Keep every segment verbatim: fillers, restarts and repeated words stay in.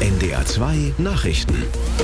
N D R zwei Nachrichten.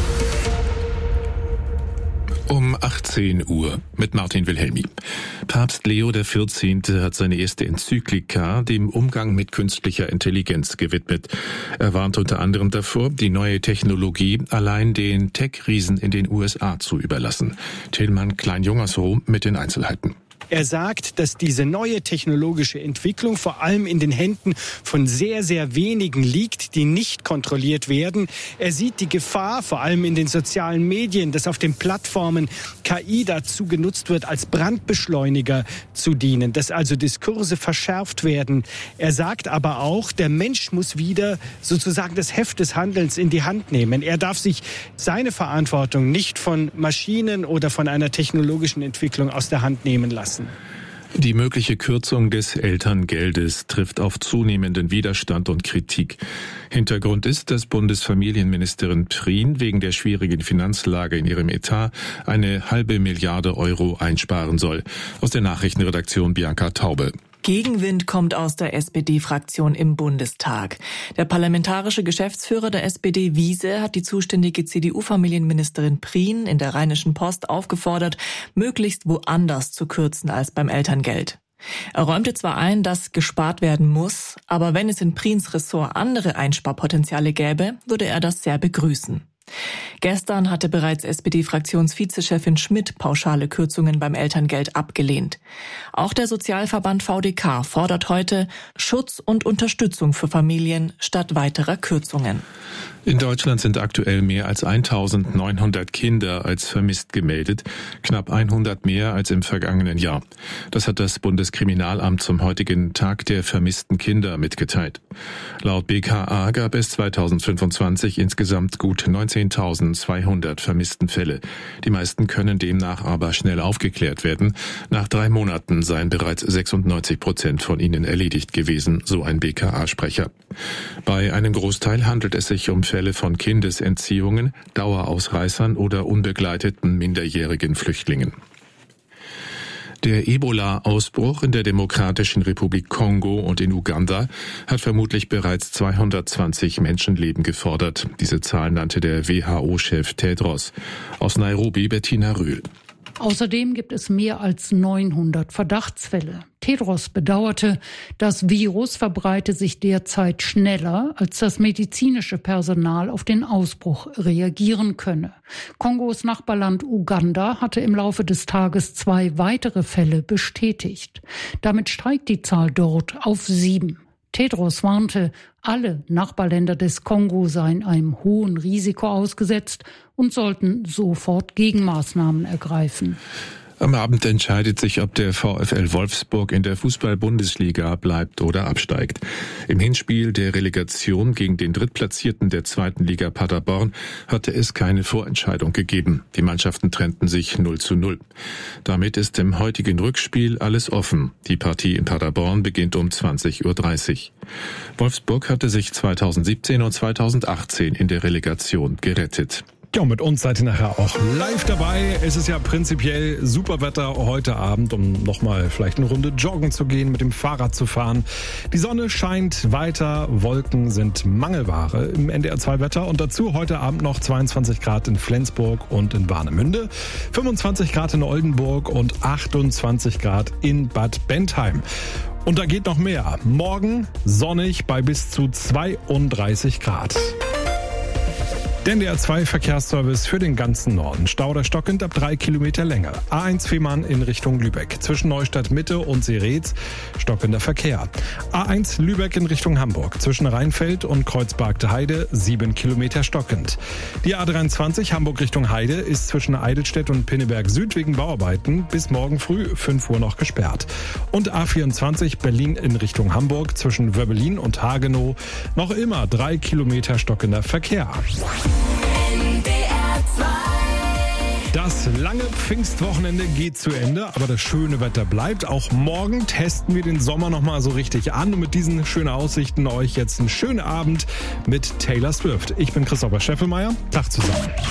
Um achtzehn Uhr mit Martin Wilhelmi. Papst Leo der vierzehnte. hat seine erste Enzyklika dem Umgang mit künstlicher Intelligenz gewidmet. Er warnt unter anderem davor, die neue Technologie allein den Tech-Riesen in den U S A zu überlassen. Tillmann Klein-Jungersroh mit den Einzelheiten. Er sagt, dass diese neue technologische Entwicklung vor allem in den Händen von sehr, sehr wenigen liegt, die nicht kontrolliert werden. Er sieht die Gefahr, vor allem in den sozialen Medien, dass auf den Plattformen K I dazu genutzt wird, als Brandbeschleuniger zu dienen, dass also Diskurse verschärft werden. Er sagt aber auch, der Mensch muss wieder sozusagen das Heft des Handelns in die Hand nehmen. Er darf sich seine Verantwortung nicht von Maschinen oder von einer technologischen Entwicklung aus der Hand nehmen lassen. Die mögliche Kürzung des Elterngeldes trifft auf zunehmenden Widerstand und Kritik. Hintergrund ist, dass Bundesfamilienministerin Prien wegen der schwierigen Finanzlage in ihrem Etat eine halbe Milliarde Euro einsparen soll. Aus der Nachrichtenredaktion Bianca Taube. Gegenwind kommt aus der S P D-Fraktion im Bundestag. Der parlamentarische Geschäftsführer der S P D, Wiese, hat die zuständige C D U-Familienministerin Prien in der Rheinischen Post aufgefordert, möglichst woanders zu kürzen als beim Elterngeld. Er räumte zwar ein, dass gespart werden muss, aber wenn es in Priens Ressort andere Einsparpotenziale gäbe, würde er das sehr begrüßen. Gestern hatte bereits S P D-Fraktionsvizechefin Schmidt pauschale Kürzungen beim Elterngeld abgelehnt. Auch der Sozialverband V D K fordert heute Schutz und Unterstützung für Familien statt weiterer Kürzungen. In Deutschland sind aktuell mehr als eintausendneunhundert Kinder als vermisst gemeldet, knapp hundert mehr als im vergangenen Jahr. Das hat das Bundeskriminalamt zum heutigen Tag der vermissten Kinder mitgeteilt. Laut B K A gab es zweitausendfünfundzwanzig insgesamt gut neunzehntausendzweihundert vermissten Fälle. Die meisten können demnach aber schnell aufgeklärt werden. Nach drei Monaten seien bereits sechsundneunzig Prozent von ihnen erledigt gewesen, so ein B K A-Sprecher. Bei einem Großteil handelt es sich um Fälle von Kindesentziehungen, Dauerausreißern oder unbegleiteten minderjährigen Flüchtlingen. Der Ebola-Ausbruch in der Demokratischen Republik Kongo und in Uganda hat vermutlich bereits zweihundertzwanzig Menschenleben gefordert. Diese Zahl nannte der W H O-Chef Tedros. Aus Nairobi Bettina Rühl. Außerdem gibt es mehr als neunhundert Verdachtsfälle. Tedros bedauerte, das Virus verbreite sich derzeit schneller, als das medizinische Personal auf den Ausbruch reagieren könne. Kongos Nachbarland Uganda hatte im Laufe des Tages zwei weitere Fälle bestätigt. Damit steigt die Zahl dort auf sieben. Tedros warnte, alle Nachbarländer des Kongo seien einem hohen Risiko ausgesetzt und sollten sofort Gegenmaßnahmen ergreifen. Am Abend entscheidet sich, ob der VfL Wolfsburg in der Fußball-Bundesliga bleibt oder absteigt. Im Hinspiel der Relegation gegen den Drittplatzierten der zweiten Liga Paderborn hatte es keine Vorentscheidung gegeben. Die Mannschaften trennten sich null zu null. Damit ist im heutigen Rückspiel alles offen. Die Partie in Paderborn beginnt um zwanzig Uhr dreißig. Wolfsburg hatte sich zweitausendsiebzehn und zweitausendachtzehn in der Relegation gerettet. Ja, und mit uns seid ihr nachher auch live dabei. Es ist ja prinzipiell super Wetter heute Abend, um nochmal vielleicht eine Runde joggen zu gehen, mit dem Fahrrad zu fahren. Die Sonne scheint weiter, Wolken sind Mangelware im N D R zwei Wetter. Und dazu heute Abend noch zweiundzwanzig Grad in Flensburg und in Warnemünde, fünfundzwanzig Grad in Oldenburg und achtundzwanzig Grad in Bad Bentheim. Und da geht noch mehr. Morgen sonnig bei bis zu zweiunddreißig Grad. Der N D R zwei Verkehrsservice für den ganzen Norden. Stau oder stockend ab drei Kilometer Länge. A eins Fehmarn in Richtung Lübeck. Zwischen Neustadt Mitte und Seretz stockender Verkehr. A eins Lübeck in Richtung Hamburg. Zwischen Rheinfeld und Kreuzbergte Heide sieben Kilometer stockend. Die A dreiundzwanzig Hamburg Richtung Heide ist zwischen Eidelstedt und Pinneberg Süd wegen Bauarbeiten bis morgen früh fünf Uhr noch gesperrt. Und A vierundzwanzig Berlin in Richtung Hamburg zwischen Wöbbelin und Hagenow noch immer drei Kilometer stockender Verkehr. Das lange Pfingstwochenende geht zu Ende, aber das schöne Wetter bleibt. Auch morgen testen wir den Sommer nochmal so richtig an. Und mit diesen schönen Aussichten euch jetzt einen schönen Abend mit Taylor Swift. Ich bin Christopher Scheffelmeier. Tag zusammen.